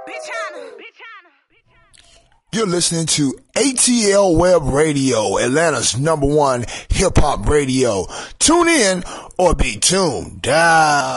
You're listening to ATL Web Radio, Atlanta's #1 hip-hop radio. Tune in or be tuned down.